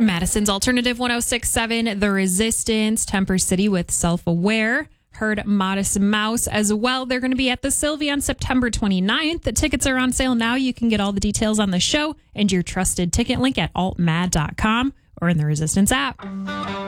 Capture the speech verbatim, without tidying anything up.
Madison's Alternative one oh six point seven, The Resistance, Temper City with Self-Aware. Heard Modest Mouse as well. They're going to be at the Sylvie on September twenty-ninth. The tickets are on sale now. You can get all the details on the show and your trusted ticket link at alt mad dot com or in the Resistance app.